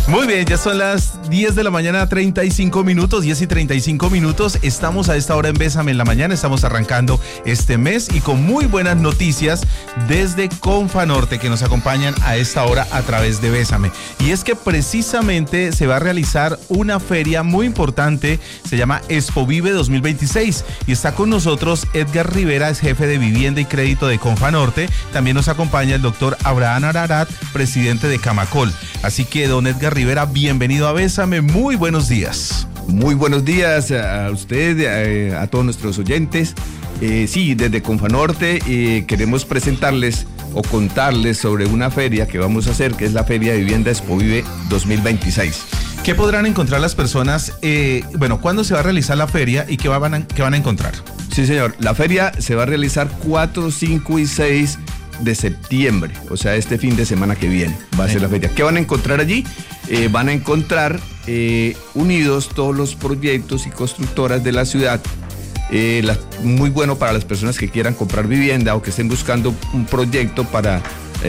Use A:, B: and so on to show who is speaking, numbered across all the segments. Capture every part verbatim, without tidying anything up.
A: Muy bien, ya son las diez de la mañana, treinta y cinco minutos, diez y treinta y cinco minutos. Estamos a esta hora en Bésame en la mañana, estamos arrancando este mes y con muy buenas noticias desde Confanorte que nos acompañan a esta hora a través de Bésame. Y es que precisamente se va a realizar una feria muy importante, se llama Expovive dos mil veintiséis y está con nosotros Edgar Rivera, es jefe de Vivienda y Crédito de Confanorte. También nos acompaña el doctor Abraham Ararat, presidente de Camacol. Así que, don Edgar Rivera, bienvenido a Bésame, muy buenos días.
B: Muy buenos días a usted, a, a todos nuestros oyentes. Eh, sí, desde Confanorte eh, queremos presentarles o contarles sobre una feria que vamos a hacer, que es la Feria de Vivienda Expovive dos mil veintiséis.
A: ¿Qué podrán encontrar las personas? Eh, bueno, ¿cuándo se va a realizar la feria y qué van a, qué van a encontrar?
B: Sí, señor, la feria se va a realizar cuatro, cinco y seis de septiembre, o sea, este fin de semana que viene va a ser la feria. ¿Qué van a encontrar allí? Eh, van a encontrar eh, unidos todos los proyectos y constructoras de la ciudad. Eh, la, muy bueno para las personas que quieran comprar vivienda o que estén buscando un proyecto para,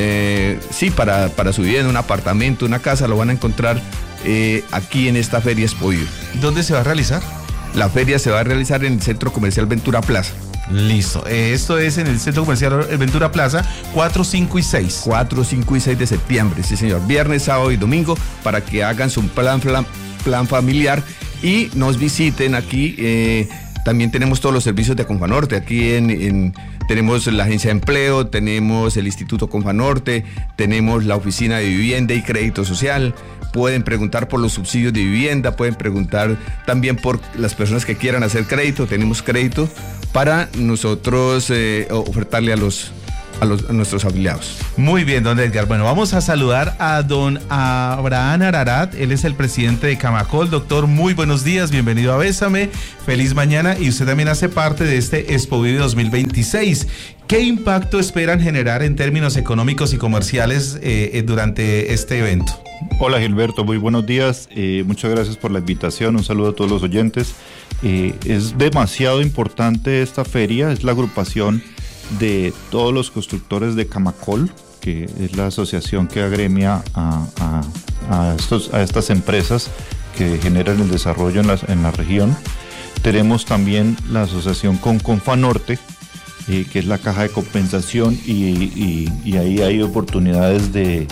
B: eh, sí, para, para su vivienda, un apartamento, una casa, lo van a encontrar eh, aquí en esta Feria Expovive.
A: ¿Dónde se va a realizar?
B: La feria se va a realizar en el Centro Comercial Ventura Plaza.
A: Listo, eh, esto es en el Centro Comercial Ventura Plaza, cuatro, cinco y seis.
B: cuatro, cinco y seis de septiembre, sí señor, viernes, sábado y domingo, para que hagan su plan, plan, plan familiar y nos visiten aquí. Eh, también tenemos todos los servicios de Confanorte, aquí en, en, tenemos la Agencia de Empleo, tenemos el Instituto Confanorte, tenemos la Oficina de Vivienda y Crédito Social. Pueden preguntar por los subsidios de vivienda, pueden preguntar también por las personas que quieran hacer crédito, tenemos crédito para nosotros eh, ofertarle a los, a los a nuestros afiliados.
A: Muy bien, don Edgar. Bueno, vamos a saludar a don Abraham Ararat, él es el presidente de Camacol. Doctor, muy buenos días, bienvenido a Bésame, feliz mañana, y usted también hace parte de este Expovive dos mil veintiséis. ¿Qué impacto esperan generar en términos económicos y comerciales eh, durante este evento?
C: Hola Gilberto, muy buenos días, eh, muchas gracias por la invitación, un saludo a todos los oyentes. Eh, es demasiado importante esta feria, es la agrupación de todos los constructores de Camacol, que es la asociación que agremia a, a, a, estos, a estas empresas que generan el desarrollo en la, en la región. Tenemos también la asociación con Confanorte, eh, que es la caja de compensación y, y, y ahí hay oportunidades de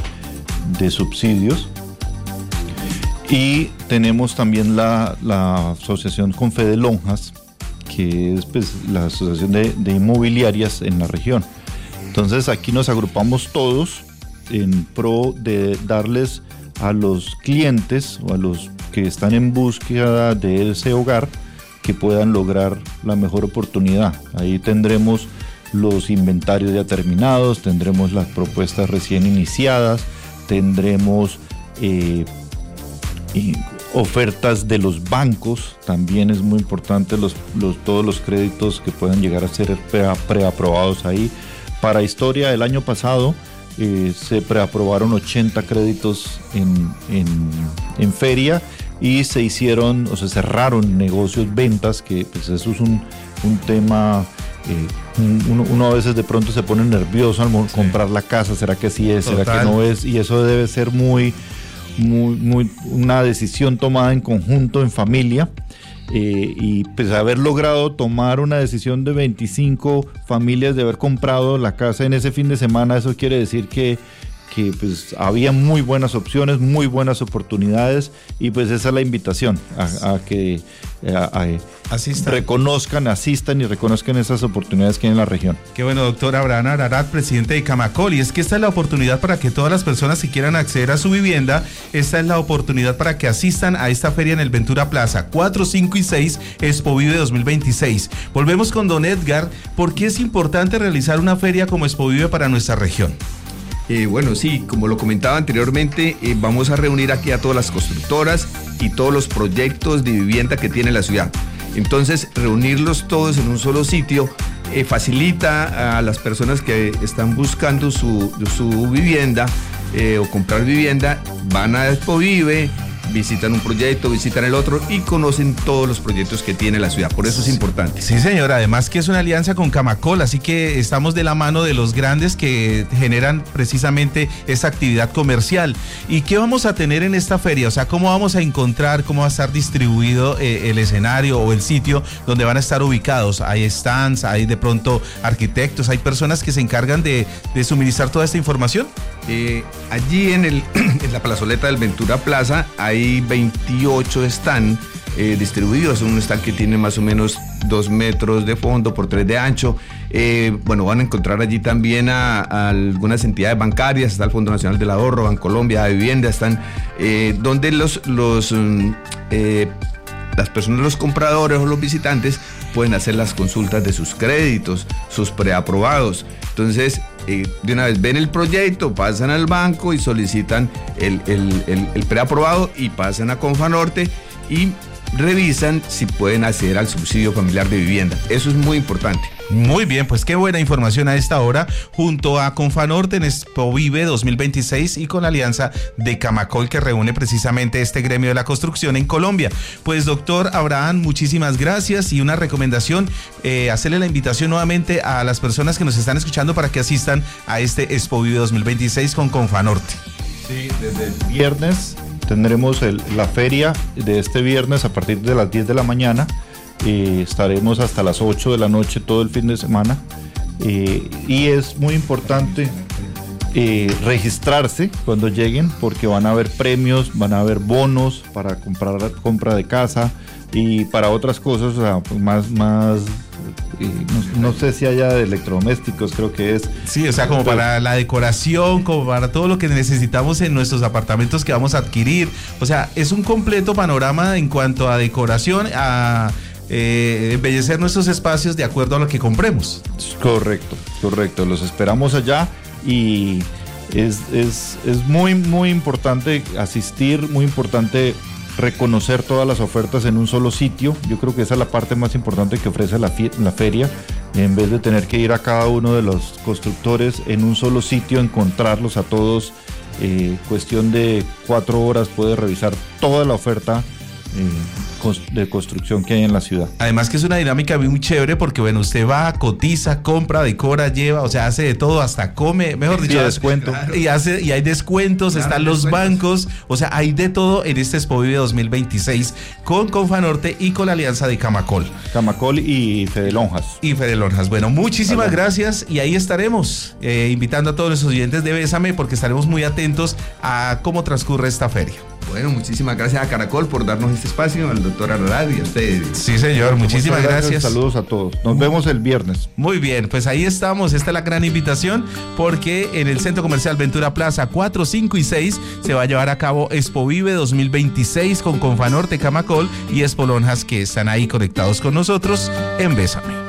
C: de subsidios, y tenemos también la, la asociación Confede Lonjas, que es pues, la asociación de, de inmobiliarias en la región. Entonces aquí nos agrupamos todos en pro de darles a los clientes o a los que están en búsqueda de ese hogar que puedan lograr la mejor oportunidad. Ahí tendremos los inventarios ya terminados, tendremos las propuestas recién iniciadas, tendremos eh, y ofertas de los bancos, también es muy importante los, los, todos los créditos que puedan llegar a ser pre, preaprobados ahí. Para historia, el año pasado eh, se preaprobaron ochenta créditos en, en, en feria y se hicieron o se cerraron negocios, ventas, que pues eso es un, un tema... Eh, uno, uno a veces de pronto se pone nervioso al sí. comprar la casa, ¿será que sí es? Total. ¿Será que no es? Y eso debe ser muy, muy, muy una decisión tomada en conjunto, en familia, eh, y pues haber logrado tomar una decisión de veinticinco familias de haber comprado la casa en ese fin de semana, eso quiere decir que que pues había muy buenas opciones, muy buenas oportunidades, y pues esa es la invitación a, a que a, a asistan. reconozcan, asistan y reconozcan esas oportunidades que hay en la región.
A: Qué bueno, doctor Abraham Ararat, presidente de Camacol, y es que esta es la oportunidad para que todas las personas que quieran acceder a su vivienda, esta es la oportunidad para que asistan a esta feria en el Ventura Plaza, cuatro, cinco y seis, Expovive dos mil veintiséis. Volvemos con don Edgar, ¿por qué es importante realizar una feria como Expovive para nuestra región?
B: Eh, bueno, sí, como lo comentaba anteriormente, eh, vamos a reunir aquí a todas las constructoras y todos los proyectos de vivienda que tiene la ciudad. Entonces, reunirlos todos en un solo sitio eh, facilita a las personas que están buscando su, su vivienda eh, o comprar vivienda, van a Expovive, visitan un proyecto, visitan el otro y conocen todos los proyectos que tiene la ciudad. Por eso es importante.
A: Sí, señor. Además que es una alianza con Camacol, así que estamos de la mano de los grandes que generan precisamente esa actividad comercial. ¿Y qué vamos a tener en esta feria? O sea, ¿cómo vamos a encontrar, cómo va a estar distribuido eh, el escenario o el sitio donde van a estar ubicados? Hay stands, hay de pronto arquitectos, hay personas que se encargan de, de suministrar toda esta información.
B: Eh, allí en, el, en la plazoleta del Ventura Plaza hay veintiocho stands eh, distribuidos. Un stand que tiene más o menos dos metros de fondo por tres de ancho. Eh, bueno, van a encontrar allí también a, a algunas entidades bancarias. Está el Fondo Nacional del Ahorro, Bancolombia, de Vivienda, están eh, donde los, los eh, las personas, los compradores o los visitantes pueden hacer las consultas de sus créditos, sus preaprobados. Entonces, eh, de una vez ven el proyecto, pasan al banco y solicitan el, el, el, el preaprobado y pasan a Confanorte y revisan si pueden acceder al subsidio familiar de vivienda. Eso es muy importante.
A: Muy bien, pues qué buena información a esta hora, junto a Confanorte en Expovive dos mil veintiséis y con la alianza de Camacol, que reúne precisamente este gremio de la construcción en Colombia. Pues doctor Abraham, muchísimas gracias, y una recomendación, eh, hacerle la invitación nuevamente a las personas que nos están escuchando para que asistan a este Expovive dos mil veintiséis con Confanorte.
C: Sí, desde el viernes tendremos el, la feria de este viernes a partir de las diez de la mañana. Eh, estaremos hasta las ocho de la noche todo el fin de semana, eh, y es muy importante eh, registrarse cuando lleguen, porque van a haber premios, van a haber bonos para comprar compra de casa y para otras cosas, o sea, más, más eh, no, no sé si haya de electrodomésticos, creo que es.
A: Sí, o sea, como para la decoración, como para todo lo que necesitamos en nuestros apartamentos que vamos a adquirir. O sea, es un completo panorama en cuanto a decoración, a Eh, embellecer nuestros espacios de acuerdo a lo que compremos.
C: Correcto, correcto, los esperamos allá y es, es, es muy, muy importante asistir, muy importante reconocer todas las ofertas en un solo sitio. Yo creo que esa es la parte más importante que ofrece la, la feria, en vez de tener que ir a cada uno de los constructores en un solo sitio, encontrarlos a todos, eh, cuestión de cuatro horas puede revisar toda la oferta de construcción que hay en la ciudad.
A: Además que es una dinámica muy chévere, porque bueno, usted va, cotiza, compra, decora, lleva, o sea, hace de todo, hasta come, mejor dicho,
C: y descuento.
A: Y hace, y hay descuentos, claro, están los descuentos. Bancos, o sea, hay de todo en este Expovive dos mil veintiséis con Confanorte y con la alianza de Camacol.
C: Camacol y Fedelonjas.
A: Y Fedelonjas. Bueno, muchísimas Hola. gracias, y ahí estaremos eh, invitando a todos los oyentes de Bésame, porque estaremos muy atentos a cómo transcurre esta feria.
B: Bueno, muchísimas gracias a Caracol por darnos este espacio, al doctor Arrad y a ustedes.
A: Sí, señor, muchísimas gracias. gracias.
C: Saludos a todos. Nos vemos el viernes.
A: Muy bien, pues ahí estamos. Esta es la gran invitación, porque en el Centro Comercial Ventura Plaza cuatro, cinco y seis se va a llevar a cabo Expovive dos mil veintiséis con Confanorte, Camacol y Expolonjas, que están ahí conectados con nosotros en Bésame.